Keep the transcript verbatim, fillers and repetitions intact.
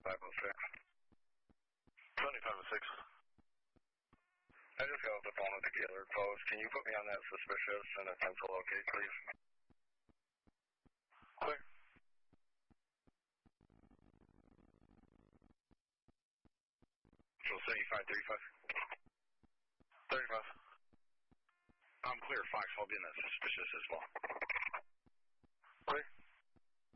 five oh six. seventy-five oh six. I just got off the phone with the dealer post. Can you put me on that suspicious and attempt to locate, please? Clear. So seventy-five thirty-five? thirty-five. I'm clear, Fox. I'll be in that suspicious as well.